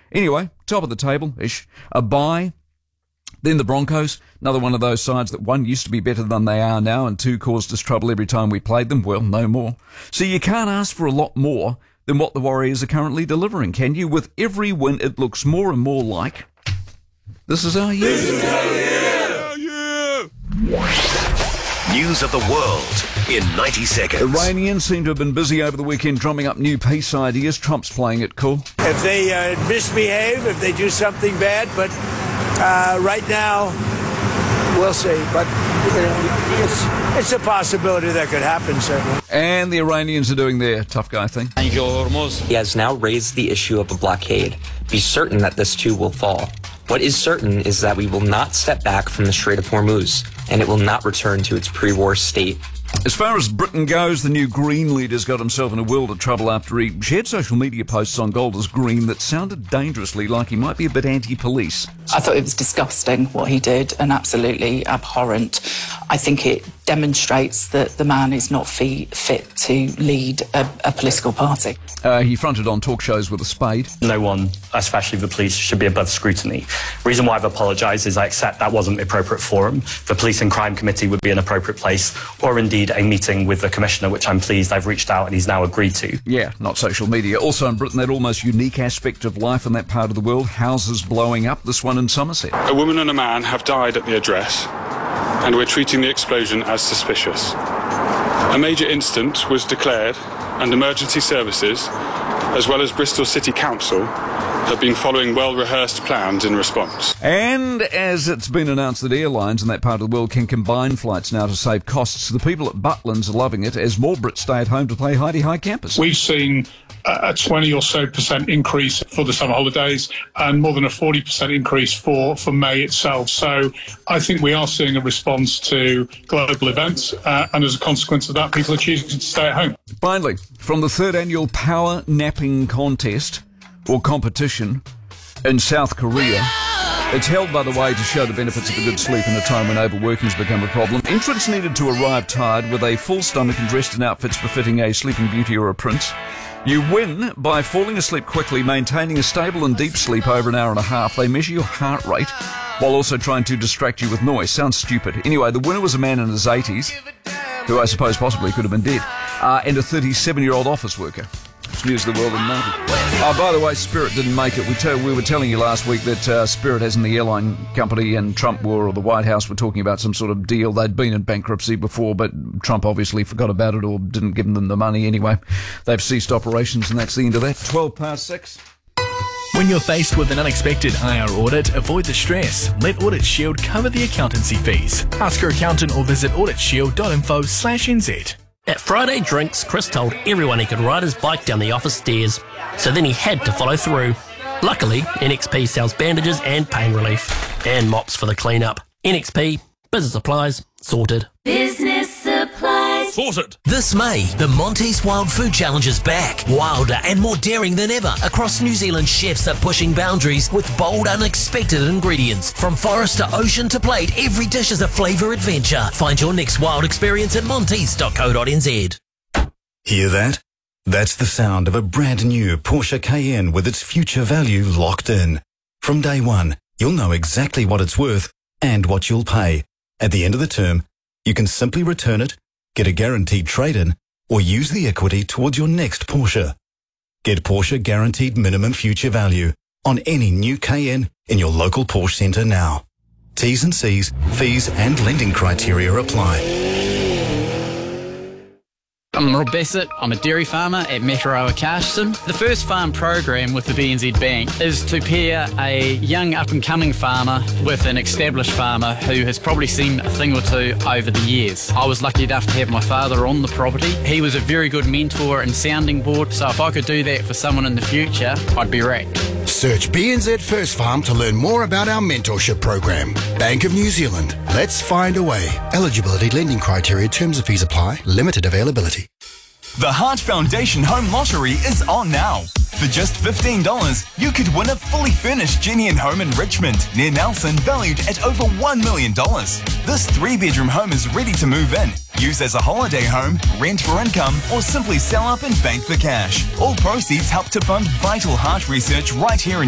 Anyway, top of the table-ish. A bye. Then the Broncos, another one of those sides that one used to be better than they are now and two caused us trouble every time we played them. Well, no more. So you can't ask for a lot more than what the Warriors are currently delivering, can you? With every win, it looks more and more like... This is our year. This is our year. News of the world in 90 seconds. Iranians seem to have been busy over the weekend drumming up new peace ideas. Trump's playing it cool. If they misbehave, if they do something bad, but right now, we'll see. But it's a possibility that could happen, certainly. And the Iranians are doing their tough guy thing. He has now raised the issue of a blockade. Be certain that this too will fall. What is certain is that we will not step back from the Strait of Hormuz, and it will not return to its pre-war state. As far as Britain goes, the new Green leader's got himself in a world of trouble after he shared social media posts on Golders Green that sounded dangerously like he might be a bit anti-police. I thought it was disgusting what he did and absolutely abhorrent. I think it demonstrates that the man is not fit to lead a political party. He fronted on talk shows with a spade. No one, especially the police, should be above scrutiny. Reason why I've apologised is I accept that wasn't the appropriate forum. The Police and Crime Committee would be an appropriate place, or indeed a meeting with the Commissioner, which I'm pleased I've reached out and he's now agreed to. Yeah, not social media. Also in Britain, that almost unique aspect of life in that part of the world, houses blowing up, this one in Somerset. A woman and a man have died at the address, and we're treating the explosion as suspicious. A major incident was declared, and emergency services, as well as Bristol City Council, have been following well-rehearsed plans in response. And as it's been announced that airlines in that part of the world can combine flights now to save costs, the people at Butlins are loving it as more Brits stay at home to play Hi-de-Hi Campus. We've seen a 20 or so % increase for the summer holidays and more than a 40% increase for May itself. So I think we are seeing a response to global events and as a consequence of that, people are choosing to stay at home. Finally, from the third annual Power Napping Contest or competition in South Korea. It's held, by the way, to show the benefits of a good sleep in a time when overworking's become a problem. Entrants needed to arrive tired with a full stomach and dressed in outfits befitting a sleeping beauty or a prince. You win by falling asleep quickly, maintaining a stable and deep sleep over an hour and a half. They measure your heart rate while also trying to distract you with noise. Sounds stupid. Anyway, the winner was a man in his 80s, who I suppose possibly could have been dead, and a 37-year-old office worker. It's news of the world in 90. By the way, Spirit didn't make it. We were telling you last week that Spirit, as in the airline company, and Trump or the White House were talking about some sort of deal. They'd been in bankruptcy before, but Trump obviously forgot about it or didn't give them the money anyway. They've ceased operations, and that's the end of that. 6:12. When you're faced with an unexpected IR audit, avoid the stress. Let Audit Shield cover the accountancy fees. Ask your accountant or visit auditshield.info/NZ. At Friday Drinks, Chris told everyone he could ride his bike down the office stairs, so then he had to follow through. Luckily, NXP sells bandages and pain relief, and mops for the clean-up. NXP, business supplies, sorted. Business supplies. Sorted. This May, the Monty's Wild Food Challenge is back. Wilder and more daring than ever. Across New Zealand, chefs are pushing boundaries with bold, unexpected ingredients. From forest to ocean to plate, every dish is a flavour adventure. Find your next wild experience at montes.co.nz. Hear that? That's the sound of a brand new Porsche Cayenne with its future value locked in. From day one, you'll know exactly what it's worth and what you'll pay. At the end of the term, you can simply return it, get a guaranteed trade-in, or use the equity towards your next Porsche. Get Porsche Guaranteed Minimum Future Value on any new Cayenne in your local Porsche centre now. T's and C's, fees and lending criteria apply. I'm Rob Bassett. I'm a dairy farmer at Mataroa Carston. The first farm program with the BNZ Bank is to pair a young up-and-coming farmer with an established farmer who has probably seen a thing or two over the years. I was lucky enough to have my father on the property. He was a very good mentor and sounding board, so if I could do that for someone in the future, I'd be rapt. Search BNZ First Farm to learn more about our mentorship program. Bank of New Zealand. Let's find a way. Eligibility, lending criteria, terms and fees apply. Limited availability. The Heart Foundation Home Lottery is on now. For just $15, you could win a fully furnished Genian home in Richmond, near Nelson, valued at over $1 million. This 3-bedroom home is ready to move in, use as a holiday home, rent for income, or simply sell up and bank the cash. All proceeds help to fund vital heart research right here in